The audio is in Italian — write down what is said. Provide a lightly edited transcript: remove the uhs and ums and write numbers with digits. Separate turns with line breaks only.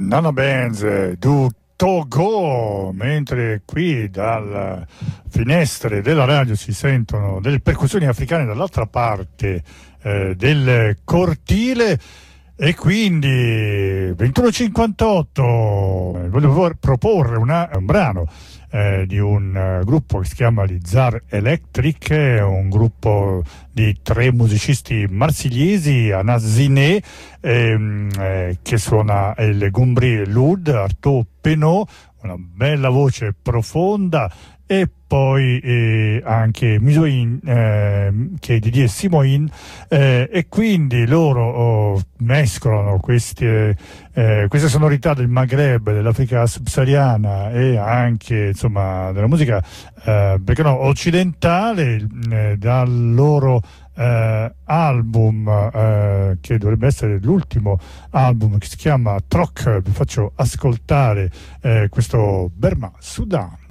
Nana Benz du Togo, mentre qui dalle finestre della radio si sentono delle percussioni africane dall'altra parte del cortile. E quindi 21:58 volevo proporre un brano di un gruppo che si chiama gli Zar Electric, un gruppo di 3 musicisti marsigliesi, Anas Ziné che suona il Gumbri Lud, Artaud Penot, una bella voce profonda, e poi anche Misoin che è Didier Simoin, e quindi loro mescolano queste sonorità del Maghreb, dell'Africa subsahariana e anche insomma della musica perché no, occidentale, dal loro album che dovrebbe essere l'ultimo album, che si chiama Troc. Vi faccio ascoltare questo Berma Sudan.